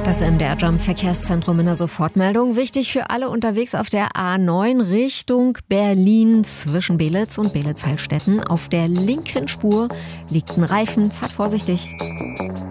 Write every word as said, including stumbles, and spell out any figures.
Das M D R Jump Verkehrszentrum in der Sofortmeldung. Wichtig für alle unterwegs auf der A neun Richtung Berlin zwischen Belitz und Belitz-Heilstätten. Auf der linken Spur liegt ein Reifen. Fahrt vorsichtig.